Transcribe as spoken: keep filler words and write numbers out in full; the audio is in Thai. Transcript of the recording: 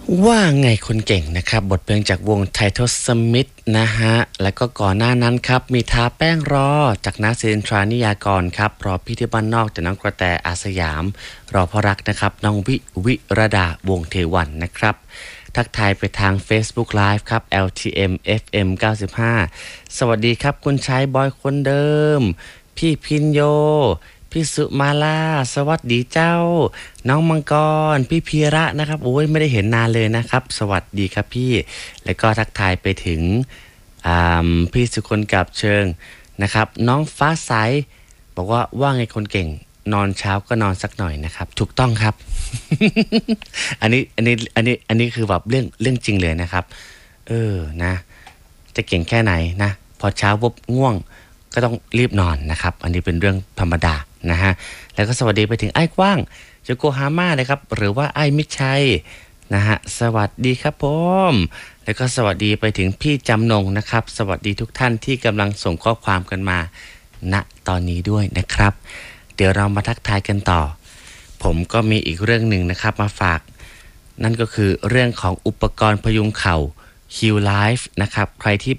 ว่าไงคนเก่งนะครับบทเพลงจากวงไททอลสมิธนะฮะแล้วก็ก่อนหน้านั้นครับมีทาแป้งรอจากนักเซนทรานิยากรครับรอพี่ที่บ้านนอกจากน้องกระแตอาสยามรอพอรักนะครับน้องวิวิรดาวงเทวันนะครับทักทายไปทาง Facebook Live ครับ แอล ที เอ็ม เอฟ เอ็ม เก้าสิบห้าสวัสดีครับคุณชายบอยคนเดิมพี่พินโยพี่สุมาลาสวัสดีเจ้าน้องมังกรพี่พีระนะครับโอ้ยไม่ได้เห็นนานเลยนะครับสวัสดีครับพี่แล้วก็ทักทายไปถึงพี่สุคนกับเชิงนะครับน้องฟ้าใสบอกว่าว่าไงคนเก่งนอนเช้าก็นอนสักหน่อยนะครับถูกต้องครับ อันนี้อันนี้อันนี้อันนี้คือแบบเรื่องเรื่องจริงเลยนะครับเออนะจะเก่งแค่ไหนนะพอเช้าปุ๊บง่วงก็ต้องรีบนอนนะครับอันนี้เป็นเรื่องธรรมดานะฮะแล้วก็สวัสดีไปถึงไอ้กว้างโยโกฮาม่านะครับหรือว่าไอ้มิตรชัยนะฮะสวัสดีครับผมแล้วก็สวัสดีไปถึงพี่จำนงนะครับสวัสดีทุกท่านที่กำลังส่งข้อความกันมาณตอนนี้ด้วยนะครับเดี๋ยวเรามาทักทายกันต่อผมก็มีอีกเรื่องหนึ่งนะครับมาฝากนั่นก็คือเรื่องของอุปกรณ์พยุงเข่า Heal Life นะครับใครที่